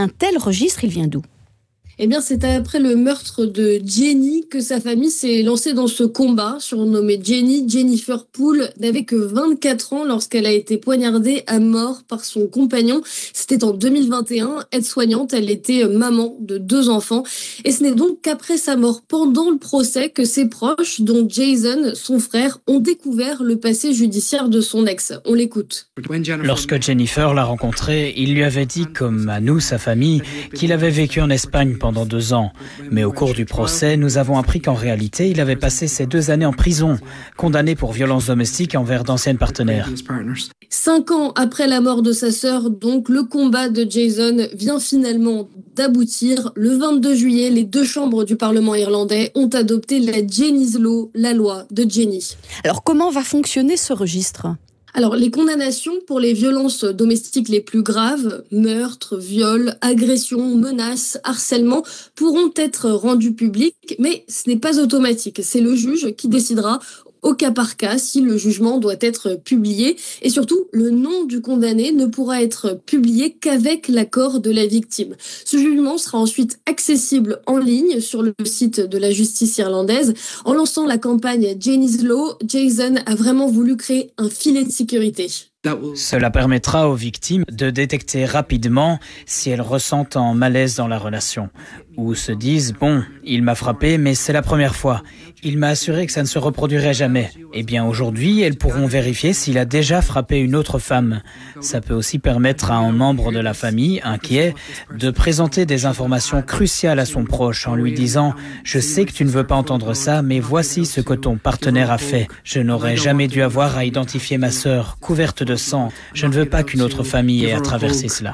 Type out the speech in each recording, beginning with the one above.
Un tel registre, il vient d'où ? Eh bien, c'est après le meurtre de Jenny que sa famille s'est lancée dans ce combat, surnommé Jennifer Poole, n'avait que 24 ans lorsqu'elle a été poignardée à mort par son compagnon. C'était en 2021, aide-soignante, elle était maman de 2 enfants. Et ce n'est donc qu'après sa mort, pendant le procès, que ses proches, dont Jason, son frère, ont découvert le passé judiciaire de son ex. On l'écoute. Lorsque Jennifer l'a rencontré, il lui avait dit, comme à nous, sa famille, qu'il avait vécu en Espagne pendant 2 ans. Mais au cours du procès, nous avons appris qu'en réalité, il avait passé ces 2 années en prison, condamné pour violences domestiques envers d'anciennes partenaires. 5 ans après la mort de sa sœur, donc, le combat de Jason vient finalement d'aboutir. Le 22 juillet, les 2 chambres du Parlement irlandais ont adopté la Jenny's Law, la loi de Jenny. Alors, comment va fonctionner ce registre ? Alors, les condamnations pour les violences domestiques les plus graves, meurtres, viols, agressions, menaces, harcèlement, pourront être rendues publiques, mais ce n'est pas automatique. C'est le juge qui décidera au cas par cas si le jugement doit être publié. Et surtout, le nom du condamné ne pourra être publié qu'avec l'accord de la victime. Ce jugement sera ensuite accessible en ligne sur le site de la justice irlandaise. En lançant la campagne Jenny's Law, Jason a vraiment voulu créer un filet de sécurité. Cela permettra aux victimes de détecter rapidement si elles ressentent un malaise dans la relation ou se disent « Bon, il m'a frappé, mais c'est la première fois. Il m'a assuré que ça ne se reproduirait jamais. » Eh bien, aujourd'hui, elles pourront vérifier s'il a déjà frappé une autre femme. Ça peut aussi permettre à un membre de la famille, inquiet, de présenter des informations cruciales à son proche en lui disant « Je sais que tu ne veux pas entendre ça, mais voici ce que ton partenaire a fait. Je n'aurais jamais dû avoir à identifier ma sœur, couverte de sang. Je ne veux pas qu'une autre famille ait à traverser cela. »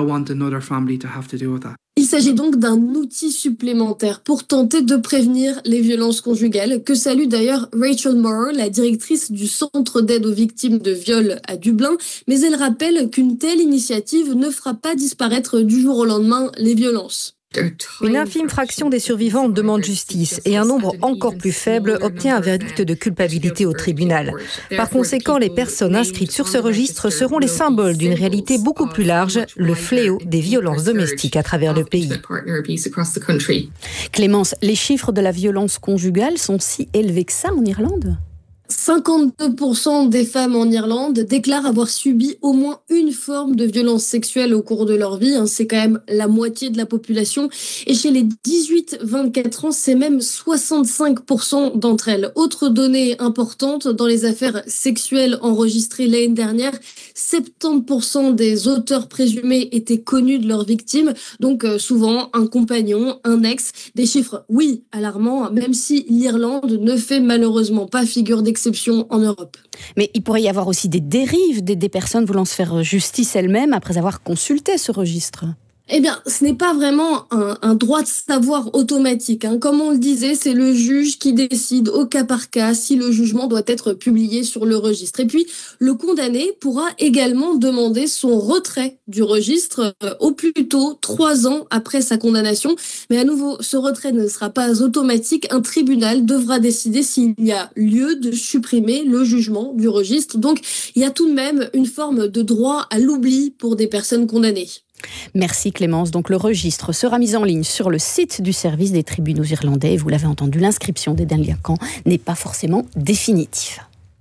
Il s'agit donc d'un outil supplémentaire pour tenter de prévenir les violences conjugales, que salue d'ailleurs Rachel Moore, la directrice du centre d'aide aux victimes de viol à Dublin. Mais elle rappelle qu'une telle initiative ne fera pas disparaître du jour au lendemain les violences. Une infime fraction des survivants demande justice et un nombre encore plus faible obtient un verdict de culpabilité au tribunal. Par conséquent, les personnes inscrites sur ce registre seront les symboles d'une réalité beaucoup plus large, le fléau des violences domestiques à travers le pays. Clémence, les chiffres de la violence conjugale sont si élevés que ça en Irlande ? 52% des femmes en Irlande déclarent avoir subi au moins une forme de violence sexuelle au cours de leur vie. C'est quand même la moitié de la population. Et chez les 18-24 ans, c'est même 65% d'entre elles. Autre donnée importante, dans les affaires sexuelles enregistrées l'année dernière, 70% des auteurs présumés étaient connus de leurs victimes. Donc souvent un compagnon, un ex. Des chiffres, oui, alarmants, même si l'Irlande ne fait malheureusement pas figure d'exception en Europe. Mais il pourrait y avoir aussi des dérives, des personnes voulant se faire justice elles-mêmes après avoir consulté ce registre. Eh bien, ce n'est pas vraiment un droit de savoir automatique. Comme on le disait, c'est le juge qui décide au cas par cas si le jugement doit être publié sur le registre. Et puis, le condamné pourra également demander son retrait du registre au plus tôt 3 ans après sa condamnation. Mais à nouveau, ce retrait ne sera pas automatique. Un tribunal devra décider s'il y a lieu de supprimer le jugement du registre. Donc, il y a tout de même une forme de droit à l'oubli pour des personnes condamnées. Merci Clémence. Donc le registre sera mis en ligne sur le site du service des tribunaux irlandais. Vous l'avez entendu, l'inscription des délinquants n'est pas forcément définitive.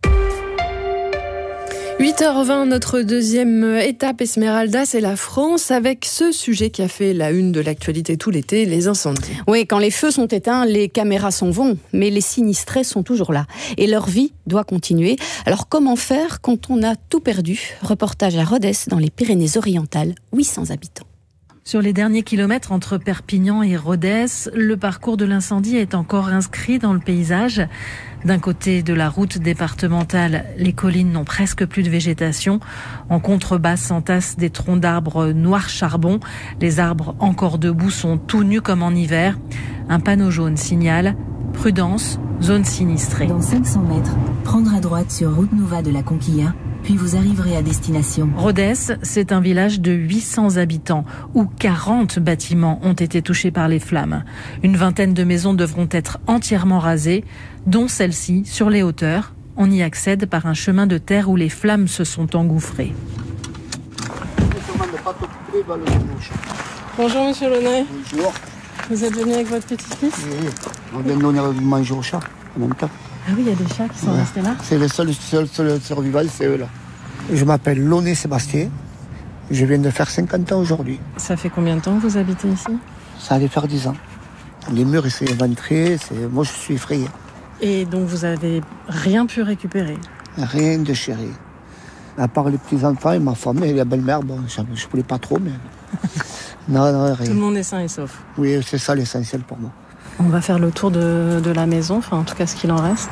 8h20, notre deuxième étape Esmeralda, c'est la France, avec ce sujet qui a fait la une de l'actualité tout l'été, les incendies. Oui, quand les feux sont éteints, les caméras s'en vont, mais les sinistrés sont toujours là. Et leur vie doit continuer. Alors comment faire quand on a tout perdu ? Reportage à Rodez, dans les Pyrénées-Orientales, 800 habitants. Sur les derniers kilomètres entre Perpignan et Rodez, le parcours de l'incendie est encore inscrit dans le paysage. D'un côté de la route départementale, les collines n'ont presque plus de végétation. En contrebas s'entassent des troncs d'arbres noirs charbon. Les arbres encore debout sont tout nus comme en hiver. Un panneau jaune signale « Prudence, zone sinistrée ». Dans 500 mètres, prendre à droite sur route Nova de la Conquilla, puis vous arriverez à destination. Rodez, c'est un village de 800 habitants où 40 bâtiments ont été touchés par les flammes. Une vingtaine de maisons devront être entièrement rasées, dont celle-ci sur les hauteurs. On y accède par un chemin de terre où les flammes se sont engouffrées. Bonjour Monsieur Launay. Bonjour. Vous êtes venu avec votre petit-fils? Oui, on vient de donner à manger aux chats en même temps. Ah oui, il y a des chats qui sont restés là. C'est les seuls survivants, c'est eux là. Je m'appelle Launay Sébastien. Je viens de faire 50 ans aujourd'hui. Ça fait combien de temps que vous habitez ici? Ça allait faire 10 ans. Les murs, ils sont éventrés. Moi, je suis effrayé. Et donc, vous avez rien pu récupérer? Rien de chéri. À part les petits-enfants et ma femme et la belle-mère, bon, je ne voulais pas trop, mais... non, rien. Tout le monde est sain et sauf? Oui, c'est ça l'essentiel pour moi. On va faire le tour de la maison, enfin, en tout cas, ce qu'il en reste.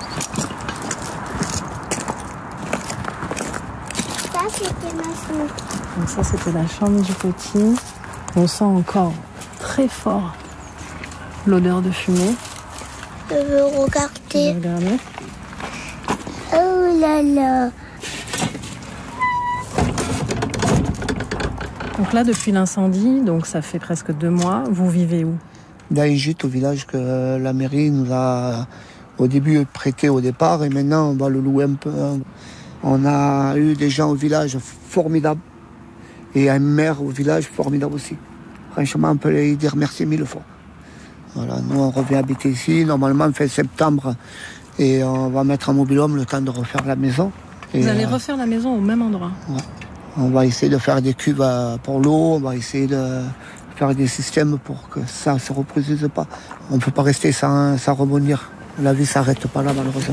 Ça, c'était ma chambre. Donc ça, c'était la chambre du petit. On sent encore très fort l'odeur de fumée. Je veux regarder. Regardez. Oh là là. Donc là, depuis l'incendie, donc ça fait presque 2 mois, vous vivez où? Dans un gîte au village que la mairie nous a au début prêté au départ et maintenant on va le louer un peu. On a eu des gens au village formidables et un maire au village formidable aussi. Franchement, on peut lui dire merci 1000 fois. Voilà, nous on revient habiter ici, normalement fin septembre, et on va mettre un mobil-home le temps de refaire la maison. Vous allez refaire la maison au même endroit? Ouais. On va essayer de faire des cuves pour l'eau, on va essayer de faire des systèmes pour que ça ne se reproduise pas. On ne peut pas rester sans rebondir. La vie ne s'arrête pas là, malheureusement.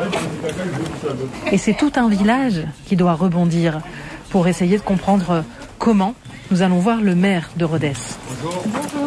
Et c'est tout un village qui doit rebondir pour essayer de comprendre comment. Nous allons voir le maire de Rodez. Bonjour.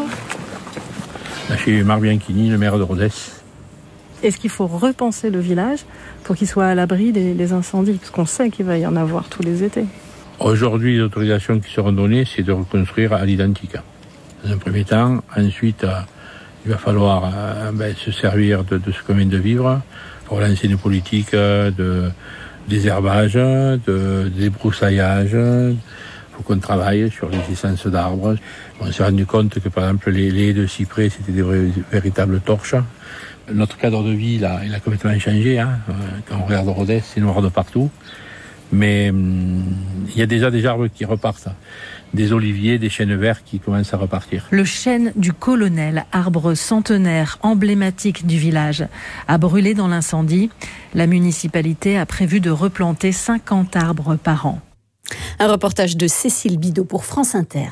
Je suis Marc Bianchini, le maire de Rodez. Est-ce qu'il faut repenser le village pour qu'il soit à l'abri des incendies? Parce qu'on sait qu'il va y en avoir tous les étés. Aujourd'hui, les autorisations qui seront données, c'est de reconstruire à l'identique. Dans un premier temps. Ensuite, il va falloir se servir de ce qu'on vient de vivre pour lancer une politique de désherbage, de débroussaillage. Il faut qu'on travaille sur les essences d'arbres. On s'est rendu compte que, par exemple, les haies de cyprès, c'était des véritables torches. Notre cadre de vie, il a complètement changé. Quand on regarde Rodez, c'est noir de partout. Mais il y a déjà des arbres qui repartent. Des oliviers, des chênes verts qui commencent à repartir. Le chêne du Colonel, arbre centenaire emblématique du village, a brûlé dans l'incendie. La municipalité a prévu de replanter 50 arbres par an. Un reportage de Cécile Bidot pour France Inter.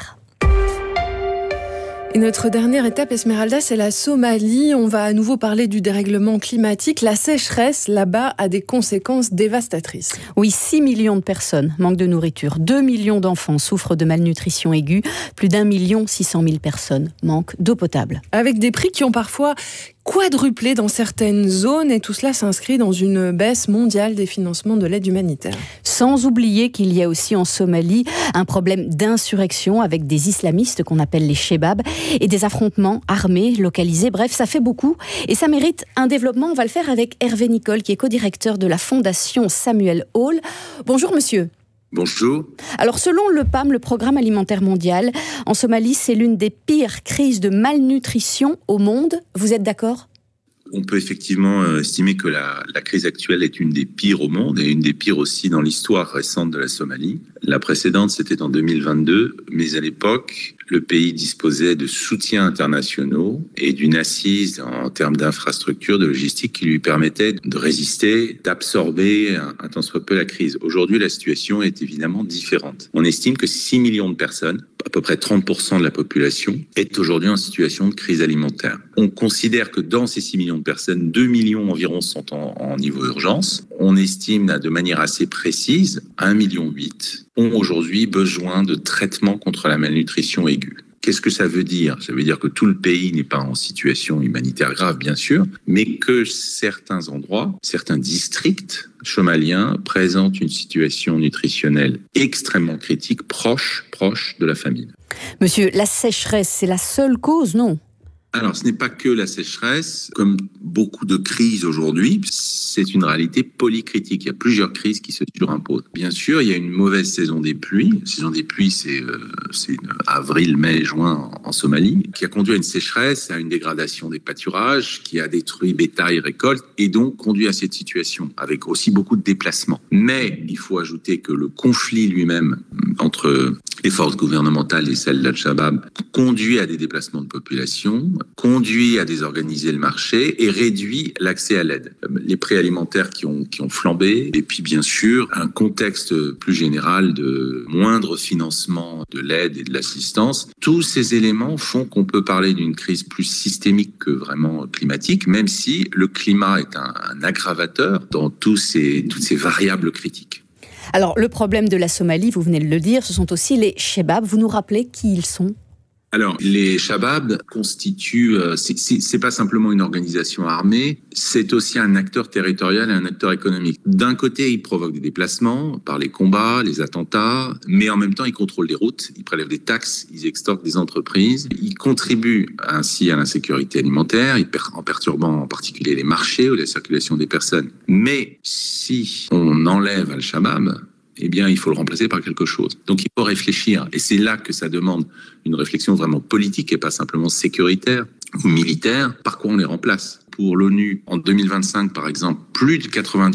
Et notre dernière étape, Esmeralda, c'est la Somalie. On va à nouveau parler du dérèglement climatique. La sécheresse, là-bas, a des conséquences dévastatrices. Oui, 6 millions de personnes manquent de nourriture. 2 millions d'enfants souffrent de malnutrition aiguë. Plus d'1 600 000 personnes manquent d'eau potable. Avec des prix qui ont parfois quadruplé dans certaines zones, et tout cela s'inscrit dans une baisse mondiale des financements de l'aide humanitaire. Sans oublier qu'il y a aussi en Somalie un problème d'insurrection avec des islamistes qu'on appelle les Chebabs et des affrontements armés localisés. Bref, ça fait beaucoup et ça mérite un développement. On va le faire avec Hervé Nicole, qui est co-directeur de la Fondation Samuel Hall. Bonjour monsieur. Bonjour. Alors selon le PAM, le Programme alimentaire mondial, en Somalie, c'est l'une des pires crises de malnutrition au monde. Vous êtes d'accord ? On peut effectivement estimer que la crise actuelle est une des pires au monde et une des pires aussi dans l'histoire récente de la Somalie. La précédente, c'était en 2022, mais à l'époque, le pays disposait de soutiens internationaux et d'une assise en termes d'infrastructures, de logistique qui lui permettait de résister, d'absorber un tant soit peu la crise. Aujourd'hui, la situation est évidemment différente. On estime que 6 millions de personnes, à peu près 30% de la population, est aujourd'hui en situation de crise alimentaire. On considère que dans ces 6 millions de personnes, 2 millions environ sont en niveau urgence. On estime de manière assez précise, 1,8 million ont aujourd'hui besoin de traitement contre la malnutrition aiguë. Qu'est-ce que ça veut dire ? Ça veut dire que tout le pays n'est pas en situation humanitaire grave, bien sûr, mais que certains endroits, certains districts somaliens présentent une situation nutritionnelle extrêmement critique, proche de la famine. Monsieur, la sécheresse, c'est la seule cause, non ? Alors, ce n'est pas que la sécheresse. Comme beaucoup de crises aujourd'hui, c'est une réalité polycritique. Il y a plusieurs crises qui se surimposent. Bien sûr, il y a une mauvaise saison des pluies. La saison des pluies, c'est avril, mai, juin en Somalie, qui a conduit à une sécheresse, à une dégradation des pâturages, qui a détruit bétail, récolte, et donc conduit à cette situation, avec aussi beaucoup de déplacements. Mais il faut ajouter que le conflit lui-même entre les forces gouvernementales et celles d'Al-Shabaab conduit à des déplacements de population, conduit à désorganiser le marché et réduit l'accès à l'aide. Les prix alimentaires qui ont flambé, et puis bien sûr un contexte plus général de moindre financement de l'aide et de l'assistance. Tous ces éléments font qu'on peut parler d'une crise plus systémique que vraiment climatique, même si le climat est un aggravateur dans toutes ces variables critiques. Alors, le problème de la Somalie, vous venez de le dire, ce sont aussi les Chebab. Vous nous rappelez qui ils sont ? Alors, les Shabab constituent, c'est pas simplement une organisation armée, c'est aussi un acteur territorial et un acteur économique. D'un côté, ils provoquent des déplacements par les combats, les attentats, mais en même temps, ils contrôlent les routes, ils prélèvent des taxes, ils extorquent des entreprises, ils contribuent ainsi à l'insécurité alimentaire, en perturbant en particulier les marchés ou la circulation des personnes. Mais si on enlève Al-Shabaab, eh bien, il faut le remplacer par quelque chose. Donc, il faut réfléchir. Et c'est là que ça demande une réflexion vraiment politique et pas simplement sécuritaire ou militaire. Par quoi on les remplace ? Pour l'ONU, en 2025, par exemple, plus de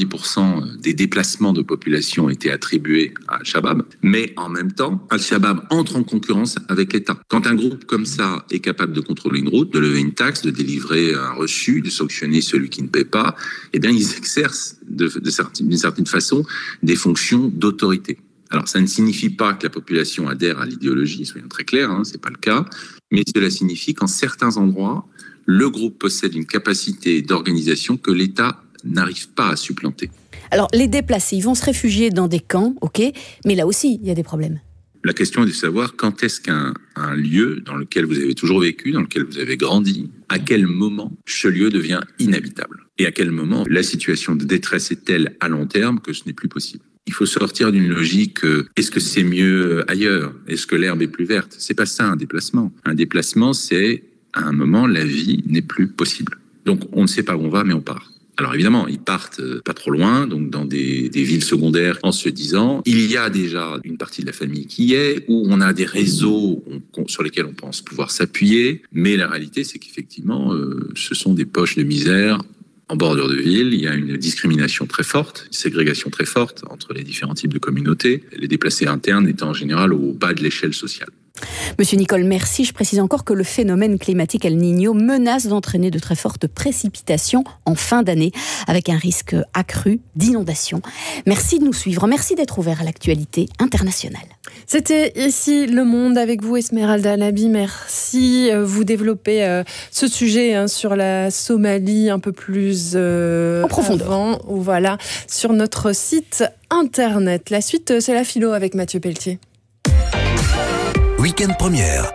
90% des déplacements de population étaient attribués à Al-Shabaab. Mais en même temps, Al-Shabaab entre en concurrence avec l'État. Quand un groupe comme ça est capable de contrôler une route, de lever une taxe, de délivrer un reçu, de sanctionner celui qui ne paie pas, eh bien, ils exercent d'une certaine façon des fonctions d'autorité. Alors, ça ne signifie pas que la population adhère à l'idéologie, soyons très clairs, c'est pas le cas, mais cela signifie qu'en certains endroits, le groupe possède une capacité d'organisation que l'État n'arrive pas à supplanter. Alors, les déplacés, ils vont se réfugier dans des camps, ok, mais là aussi, il y a des problèmes. La question est de savoir quand est-ce qu'un lieu dans lequel vous avez toujours vécu, dans lequel vous avez grandi, à quel moment ce lieu devient inhabitable. Et à quel moment la situation de détresse est telle à long terme que ce n'est plus possible. Il faut sortir d'une logique, est-ce que c'est mieux ailleurs ? Est-ce que l'herbe est plus verte ? C'est pas ça un déplacement. Un déplacement, c'est à un moment, la vie n'est plus possible. Donc on ne sait pas où on va, mais on part. Alors évidemment, ils partent pas trop loin, donc dans des villes secondaires, en se disant, il y a déjà une partie de la famille qui y est, où on a des réseaux sur lesquels on pense pouvoir s'appuyer, mais la réalité, c'est qu'effectivement, ce sont des poches de misère. En bordure de ville, il y a une discrimination très forte, une ségrégation très forte entre les différents types de communautés, les déplacés internes étant en général au bas de l'échelle sociale. Monsieur Nicole, merci. Je précise encore que le phénomène climatique El Niño menace d'entraîner de très fortes précipitations en fin d'année, avec un risque accru d'inondation. Merci de nous suivre. Merci d'être ouvert à l'actualité internationale. C'était ici Le Monde avec vous, Esmeralda Labi. Merci. Vous développez ce sujet sur la Somalie un peu plus en profondeur. Voilà, sur notre site internet. La suite, c'est la philo avec Mathieu Pelletier. Week-end première.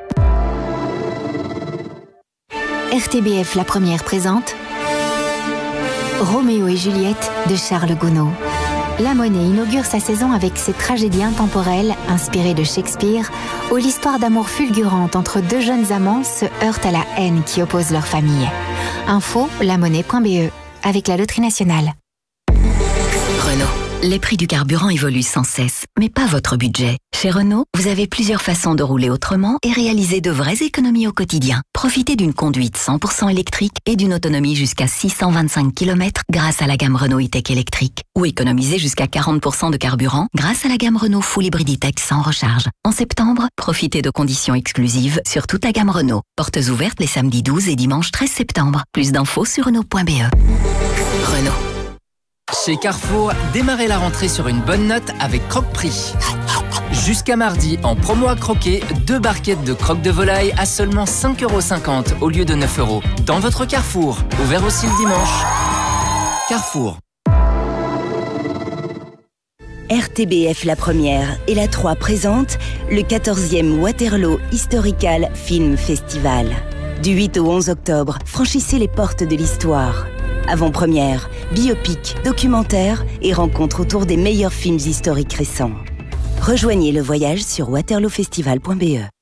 RTBF La Première présente Roméo et Juliette de Charles Gounod. La Monnaie inaugure sa saison avec ses tragédies intemporelles inspirées de Shakespeare, où l'histoire d'amour fulgurante entre deux jeunes amants se heurte à la haine qui oppose leurs familles. Info lamonnaie.be avec la Loterie Nationale. Renault. Les prix du carburant évoluent sans cesse, mais pas votre budget. Chez Renault, vous avez plusieurs façons de rouler autrement et réaliser de vraies économies au quotidien. Profitez d'une conduite 100% électrique et d'une autonomie jusqu'à 625 km grâce à la gamme Renault E-Tech électrique. Ou économisez jusqu'à 40% de carburant grâce à la gamme Renault Full Hybrid E-Tech sans recharge. En septembre, profitez de conditions exclusives sur toute la gamme Renault. Portes ouvertes les samedis 12 et dimanche 13 septembre. Plus d'infos sur Renault.be. Renault. Chez Carrefour, démarrez la rentrée sur une bonne note avec Croque-Prix. Jusqu'à mardi, en promo à croquer, 2 barquettes de croque de volaille à seulement 5,50 € au lieu de 9 € dans votre Carrefour. Ouvert aussi le dimanche. Carrefour. RTBF La Première et la 3 présente le 14e Waterloo Historical Film Festival. Du 8 au 11 octobre, franchissez les portes de l'histoire. Avant-première, biopic, documentaire et rencontres autour des meilleurs films historiques récents. Rejoignez le voyage sur waterloofestival.be.